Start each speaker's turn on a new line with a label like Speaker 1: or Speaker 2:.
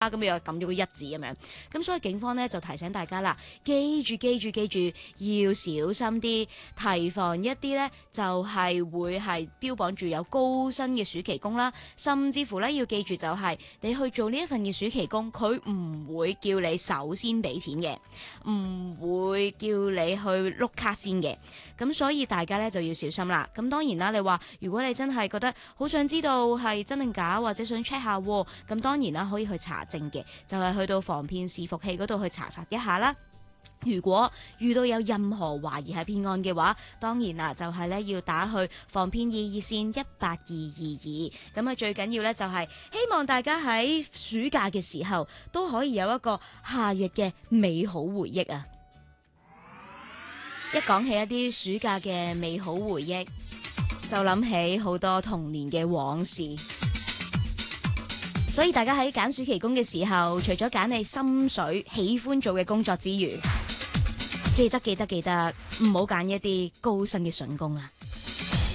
Speaker 1: 咁又撳咗個一字咁樣，咁所以警方咧就提醒大家啦，記住要小心啲，提防一啲咧就係會係標榜住有高薪嘅暑期工啦，甚至乎咧要記住就係你去做呢一份嘅暑期工，佢唔會叫你首先俾錢嘅，唔會叫你去碌卡先嘅，咁所以大家咧就要小心啦。咁當然啦，你話如果你真係覺得好想知道係真定假，或者想 check 下，咁當然啦可以去查證嘅，就係去到防騙視伏器嗰度去查一下啦。如果遇到有任何懷疑係騙案嘅話，當然啦，就係咧要打去防騙易熱線18222。咁啊，最緊要咧就係希望大家喺暑假嘅時候都可以有一個夏日嘅美好回憶啊！一講起一啲暑假嘅美好回憶，就諗起好多童年嘅往事。所以大家喺揀暑期工嘅時候，除咗揀你心水喜歡做嘅工作之餘，記得唔好揀一啲高薪嘅筍工啊！